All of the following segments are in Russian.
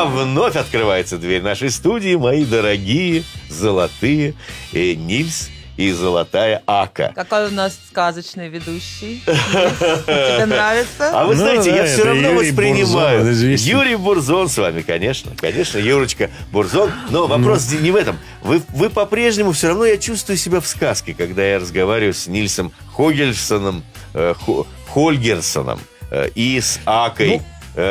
вновь открывается дверь нашей студии, мои дорогие, золотые Нильс и золотая Ака. Какой у нас сказочный ведущий. Тебе нравится? А вы знаете, я все равно Юрий воспринимаю. Бурзон, известный. Юрий Бурзон с вами, конечно. Конечно, Юрочка Бурзон. Но вопрос не в этом. Вы по-прежнему все равно, я чувствую себя в сказке, когда я разговариваю с Нильсом Хольгерсоном и с Акой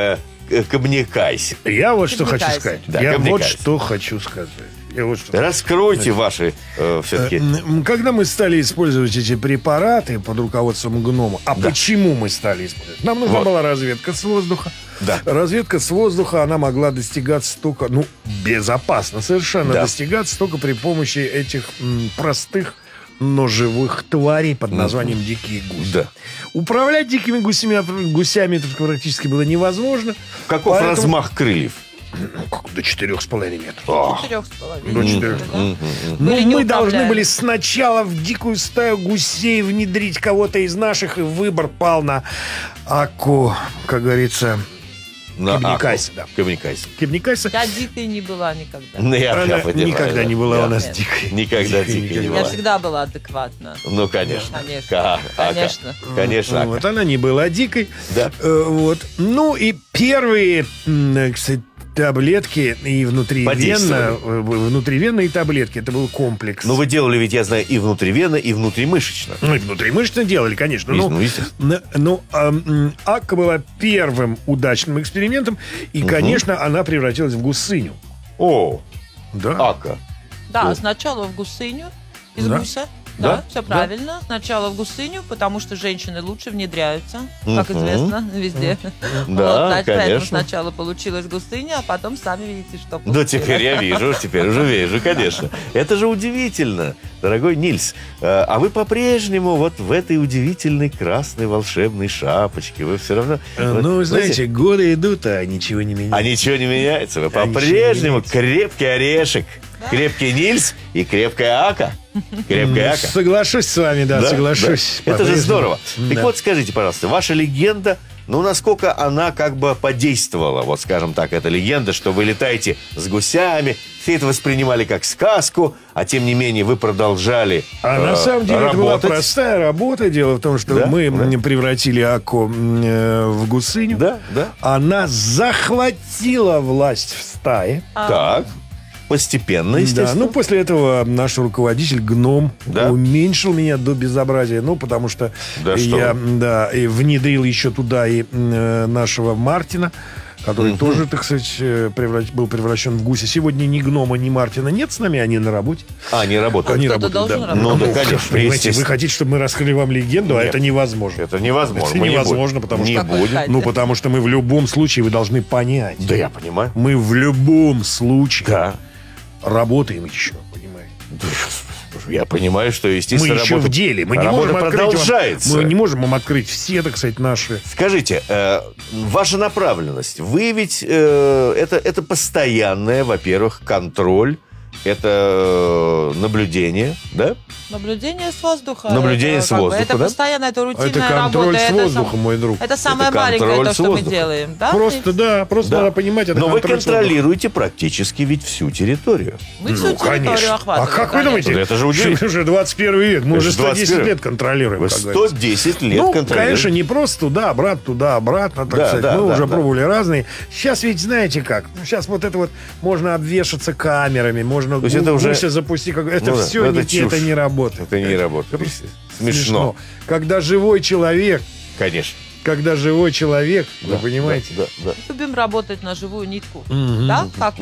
Кобнекайсе. Я вот что хочу Кобнекайсе. сказать. Да, Я вот Кобнекайсе. что хочу сказать. Раскройте ваши все-таки... Когда мы стали использовать эти препараты под руководством гнома, почему мы стали использовать? Нам нужна была разведка с воздуха. Да. Разведка с воздуха, она могла достигаться только, безопасно совершенно достигаться только при помощи этих простых, но живых тварей под названием дикие гуси. Да. Управлять дикими гусями это практически было невозможно. Каков Поэтому- размах крыльев? До 4,5 метров. 4,5. До 4. Да. Ну, Были мы должны неуправляемы. были сначала в дикую стаю гусей внедрить кого-то из наших, и выбор пал на Аку, как говорится, Кобнекайсе, да. Кобнекайсе. Кебникайса. Я дикой не была никогда. Ну, я Она понимаю, никогда не была да. у нас Нет. дикой. Никогда дикой не Я была. всегда была адекватна. Ну, конечно. Конечно. Ака. Конечно. Конечно, Вот, Ака. она не была дикой. Да. Вот. Ну, и первые, кстати, таблетки и Подействовали. внутривенные таблетки, это был комплекс. Ну, вы делали, ведь я знаю, и внутривенно, и внутримышечно. Ну, и внутримышечно делали, конечно. Ну, естественно. Акка была первым удачным экспериментом, и, конечно, она превратилась в гусыню. О, Да. Ака. Да, сначала в гусыню, из Да. гуся. Да? Да, все правильно. Сначала в гусыню, потому что женщины лучше внедряются, как Мгм. известно, везде. Да, Поэтому конечно. сначала получилась гусыня, а потом сами видите, что Ну, получилось. теперь я вижу, теперь уже вижу, конечно. Это же удивительно, дорогой Нильс. А вы по-прежнему вот в этой удивительной красной волшебной шапочке. Вы все равно... Ну, вы знаете, годы идут, а ничего не меняется. А ничего не меняется. Вы ничего не по-прежнему меняется. крепкий орешек. Крепкий Нильс и крепкая Ака. Крепкая Ака. Соглашусь с вами, да, соглашусь. Да. Это же По-прежнему. здорово. Так Да. вот, скажите, пожалуйста, ваша легенда, насколько она как бы подействовала, вот скажем так, эта легенда, что вы летаете с гусями, все это воспринимали как сказку, а тем не менее вы продолжали На самом деле это была работать. простая работа. Дело в том, что Да, мы да. превратили Аку в гусыню. Да, да. Она захватила власть в стае. Так, постепенно, Да, естественно. после этого наш руководитель, гном, Да? уменьшил меня до безобразия. Потому что Да что я вы. и внедрил еще туда и нашего Мартина, который тоже, так сказать, был превращен в гуся. Сегодня ни гнома, ни Мартина нет с нами, они на работе. Они работают. Они кто-то работают, должен да. работать. Ну, да, конечно, Понимаете, вы естественно. хотите, чтобы мы раскрыли вам легенду, а Нет. это невозможно. Это невозможно. Это мы не невозможно, будем. потому не что- будем. Потому что мы в любом случае, вы должны понять. Да, я понимаю. Мы в любом случае Да. работаем еще, понимаете. Я понимаю, что, естественно, Мы еще работа, в деле. Мы не работа можем открыть вам- продолжается. мы не можем вам открыть все, так сказать, наши... Скажите, ваша направленность, вы ведь это постоянное, во-первых, контроль, это наблюдение, да? Наблюдение с воздуха. Наблюдение Это с как бы- воздуха, Это да? постоянно, это рутинная Это контроль работа. с это воздухом, мой друг. Это самое Это маленькое, контроль то, с что мы воздухом. делаем. Да? Просто надо понимать, это Но вы контроль с воздухом. контролируете практически ведь всю территорию. Мы всю территорию Конечно. А охватываем. как вы конечно. думаете? Это же удивительно. Что уже 21 век. Мы Это уже же 110 21. лет контролируем. Вы как говорится. 110 лет контролируете. конечно, не просто туда-обратно, так Да, сказать. да, Мы да, уже да. пробовали разные. Сейчас ведь знаете как? Сейчас вот это вот можно обвешаться камерами, можно То есть это уже- гуся запустить. Это Ну да, все это чушь. это не работает. Это не работает. Смешно. Когда живой человек, Конечно. вы понимаете? Да, да. Любим работать на живую нитку. Да? Как